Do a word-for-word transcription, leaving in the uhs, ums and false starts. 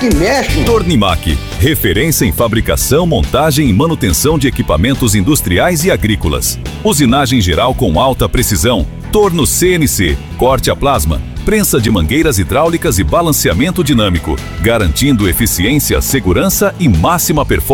que mexe. Tornimac, referência em fabricação, montagem e manutenção de equipamentos industriais e agrícolas. Usinagem geral com alta precisão. Torno C N C, corte a plasma, prensa de mangueiras hidráulicas e balanceamento dinâmico, garantindo eficiência, segurança e máxima performance.